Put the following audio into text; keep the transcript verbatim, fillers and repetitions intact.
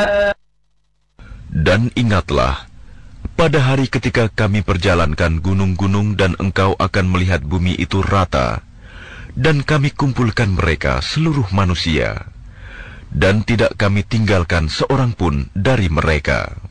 Dan ingatlah, pada hari ketika kami perjalankan gunung-gunung dan engkau akan melihat bumi itu rata, dan kami kumpulkan mereka seluruh manusia, dan tidak kami tinggalkan seorang pun dari mereka.